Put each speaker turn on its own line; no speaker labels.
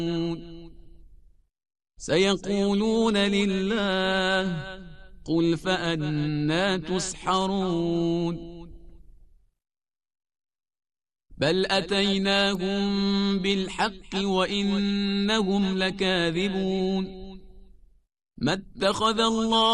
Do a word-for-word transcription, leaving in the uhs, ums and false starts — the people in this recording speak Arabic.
سيقولون لله قل فأنى تسحرون بل أتيناهم بالحق وإنهم لكاذبون ما اتخذ الله